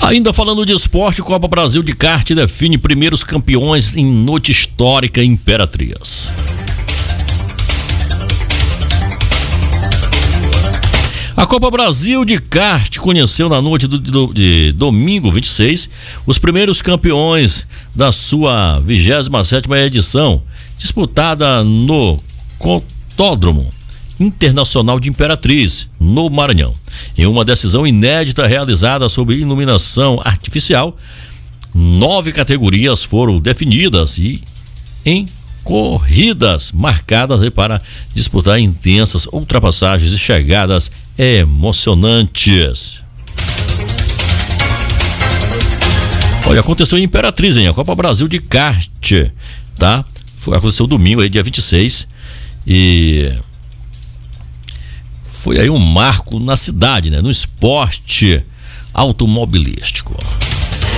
Ainda falando de esporte, Copa Brasil de kart define primeiros campeões em noite histórica em Imperatriz. A Copa Brasil de kart conheceu na noite de domingo 26 os primeiros campeões da sua 27ª edição, disputada no Autódromo Internacional de Imperatriz, no Maranhão. Em uma decisão inédita realizada sob iluminação artificial, 9 categorias foram definidas e em corridas marcadas para disputar intensas ultrapassagens e chegadas emocionantes. Olha, aconteceu em Imperatriz, hein? A Copa Brasil de kart, tá? Aconteceu domingo aí, dia 26, e foi aí um marco na cidade, né? No esporte automobilístico.